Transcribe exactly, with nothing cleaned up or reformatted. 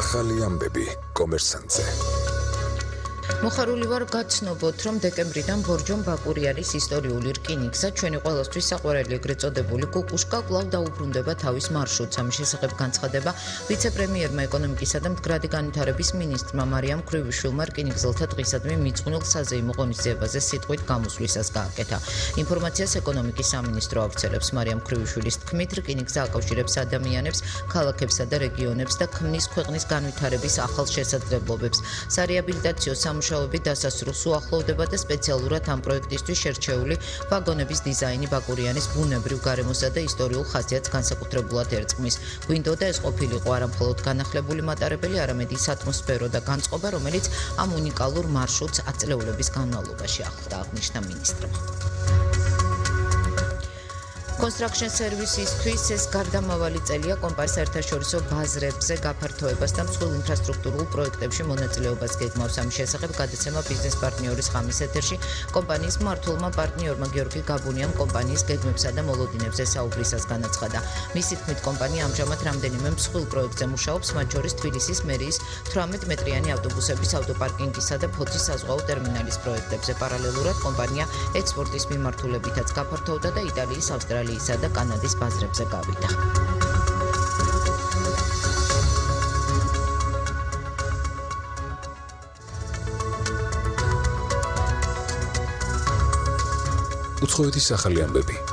ახალი ამბები კომერსანტზე. მოხარული ვარ გაცნობოთ, რომ დეკემბრიდან ბორჯომ ბაკურიანის ისტორიული რკინიგზა ჩვენი ყველასთვის საყვარელი ეგრეთ წოდებული კუკუშკა კვლავ დაუბრუნდება თავის მარშრუტს. ამის შესახებ განცხადება ვიცე-პრემიერმა ეკონომიკისა და მდგრადი განვითარების მინისტრმა მარიამ ქრივიშვილმა რკინიგზელთა დღისადმი მიძღვნილ საზეიმო ღონისძიებაზე სიტყვით გამოსვლისას გააკეთა. ინფორმაციას ეკონომიკის სამინისტრო ავრცელებს. მარიამ ქრივიშვილის თქმით, რკინიგზა აკავშირებს ადამიანებს, ქალაქებსა და რეგიონებს და ქმნის ქვეყნის განვითარების ახალ შესაძლებლობებს. სარეაბილიტაციო სამუშაოები დასასრულს უახლოვდება და სპეციალურად ამ პროექტისთვის შერჩეული ვაგონების დიზაინი ბაკურიანის ბუნებრივ გარემოსა და ისტორიულ ხასიათს განსაკუთრებულად ერწყმის. გვინდოდა ეს ყოფილიყო არა მხოლოდ განახლებული მატარებელი, არამედ ის ატმოსფერო და განწყობა, რომელიც ამ უნიკალურ მარშრუტს ათწლეულების განმავლობაში ახლდა, აღნიშნა მინისტრმა. Construction Services-თვის ეს გარდამავალი წელია კომპანიის საერთაშორისო ბაზრებზე გაფართოებას და მსხვილ ინფრასტრუქტურულ პროექტებში მონაწილეობას გეგმავს. ამის შესახებ გადაცემა ბიზნეს პარტნიორის ღამის ეთერში კომპანიის მმართველმა პარტნიორმა გიორგი გაბუნიამ კომპანიის გეგმებსა და მოლოდინებზე საუბრისას განაცხადა. მისი თქმით, კომპანია ამჟამად რამდენიმე მსხვილ პროექტზე მუშაობს, მათ შორის თბილისის მერიის თვრამეტ მეტრიანი ავტობუსების ავტოპარკინგისა და ფოთის საზღვაო ტერმინალის პროექტებზე. პარალელურად კომპანია ექსპორტის მიმართულებითაც გაფართოვდა და იტალიის, ავსტრალიის და კანადის ბაზრებზე გავიდა. უცხოეთის ახალი ამბები.